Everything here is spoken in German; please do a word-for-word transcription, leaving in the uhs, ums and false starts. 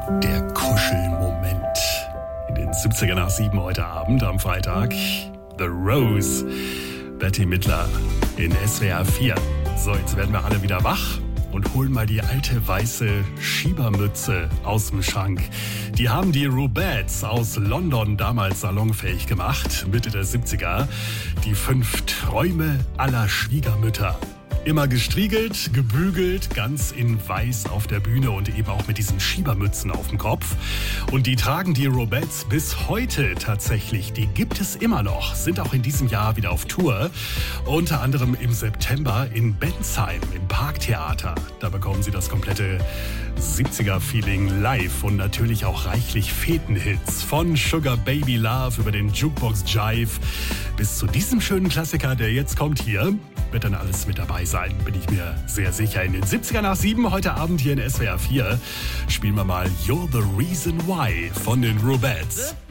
Der Kuschelmoment. In den siebziger nach sieben heute Abend am Freitag. The Rose. Betty Midler in S W R vier. So, jetzt werden wir alle wieder wach und holen mal die alte weiße Schiebermütze aus dem Schrank. Die haben die Rubettes aus London damals salonfähig gemacht, Mitte der siebziger. Die fünf Träume aller Schwiegermütter. Immer gestriegelt, gebügelt, ganz in weiß auf der Bühne und eben auch mit diesen Schiebermützen auf dem Kopf. Und die tragen die Rubettes bis heute tatsächlich. Die gibt es immer noch, sind auch in diesem Jahr wieder auf Tour. Unter anderem im September in Bensheim im Parktheater. Da bekommen sie das komplette siebziger-Feeling live und natürlich auch reichlich Fetenhits. Von Sugar Baby Love über den Jukebox Jive bis zu diesem schönen Klassiker, der jetzt kommt hier. Wird dann alles mit dabei sein, bin ich mir sehr sicher. In den siebziger nach sieben heute Abend hier in S W R vier spielen wir mal You're the Reason Why von den Rubettes.